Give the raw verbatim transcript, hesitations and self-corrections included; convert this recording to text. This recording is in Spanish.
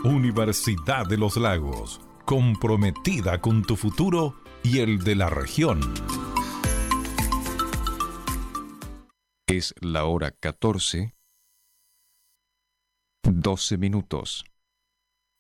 Universidad de los Lagos, comprometida con tu futuro y el de la región. Es la hora catorce, doce minutos.